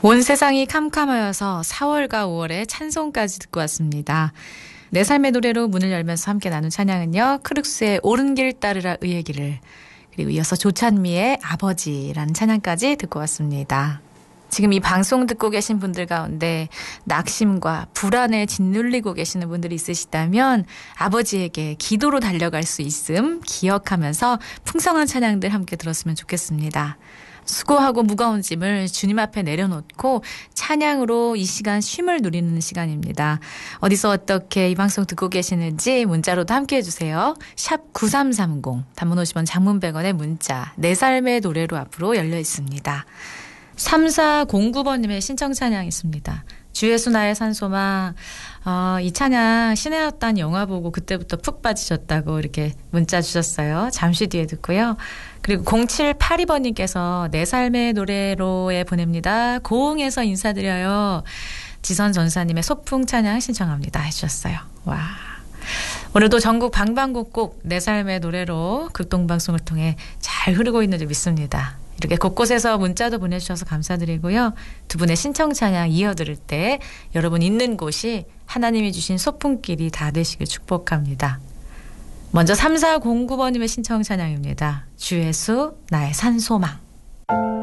온 세상이 캄캄하여서 4월과 5월에 찬송까지 듣고 왔습니다. 내 삶의 노래로 문을 열면서 함께 나눈 찬양은요. 크룩스의 오른 길 따르라 의의 길을, 그리고 이어서 조찬미의 아버지라는 찬양까지 듣고 왔습니다. 지금 이 방송 듣고 계신 분들 가운데 낙심과 불안에 짓눌리고 계시는 분들이 있으시다면 아버지에게 기도로 달려갈 수 있음 기억하면서 풍성한 찬양들 함께 들었으면 좋겠습니다. 수고하고 무거운 짐을 주님 앞에 내려놓고 찬양으로 이 시간 쉼을 누리는 시간입니다. 어디서 어떻게 이 방송 듣고 계시는지 문자로도 함께 해주세요. 샵 9330, 단문 50원, 장문 100원의 문자 내 삶의 노래로 앞으로 열려 있습니다. 3409번님의 신청 찬양 있습니다. 주 예수 나의 산소망. 이 찬양 신의 영화 보고 그때부터 푹 빠지셨다고 이렇게 문자 주셨어요. 잠시 뒤에 듣고요. 그리고 0782번님께서 내 삶의 노래로에 보냅니다. 고흥에서 인사드려요. 지선 전사님의 소풍 찬양 신청합니다 해주셨어요. 와, 오늘도 전국 방방곡곡 내 삶의 노래로 극동방송을 통해 잘 흐르고 있는 줄 믿습니다. 이렇게 곳곳에서 문자도 보내주셔서 감사드리고요. 두 분의 신청 찬양 이어들을 때 여러분 있는 곳이 하나님이 주신 소풍길이 다 되시길 축복합니다. 먼저 3409번님의 신청 찬양입니다. 주 예수 나의 산소망.